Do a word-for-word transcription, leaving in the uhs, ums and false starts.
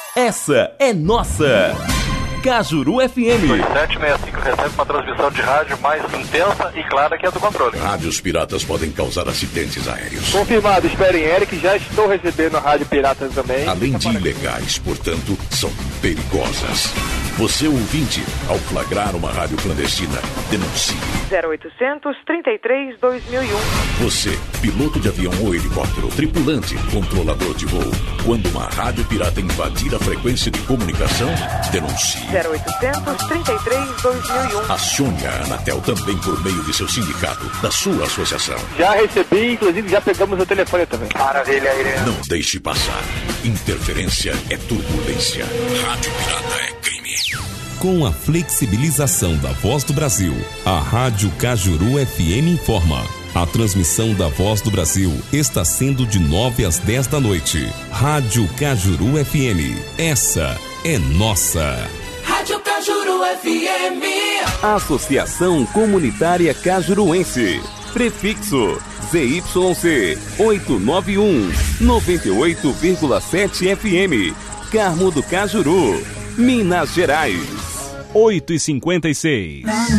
Essa é nossa. Cajuru F M. dois sete seis cinco recebe uma transmissão de rádio mais intensa e clara que a do controle. Rádios piratas podem causar acidentes aéreos. Confirmado, esperem Eric, já estou recebendo rádio pirata também. Além de ilegais, portanto, são perigosas. Você, ouvinte, ao flagrar uma rádio clandestina, denuncie. zero oitocentos, trinta e três, dois mil e um. Você, piloto de avião ou helicóptero, tripulante, controlador de voo, quando uma rádio pirata invadir a frequência de comunicação, denuncie. zero oitocentos, trinta e três, dois mil e um. Acione a Anatel também por meio de seu sindicato, da sua associação. Já recebi, inclusive já pegamos o telefone também. Maravilha, Irene. Não deixe passar. Interferência é turbulência. Rádio pirata é crime. Com a flexibilização da Voz do Brasil, a Rádio Cajuru F M informa. A transmissão da Voz do Brasil está sendo de nove às dez da noite. Rádio Cajuru F M. Essa é nossa. Rádio Cajuru F M. Associação Comunitária Cajuruense. Prefixo Z Y C oitocentos e noventa e um, noventa e oito vírgula sete F M. Carmo do Cajuru, Minas Gerais. oito e cinquenta e seis.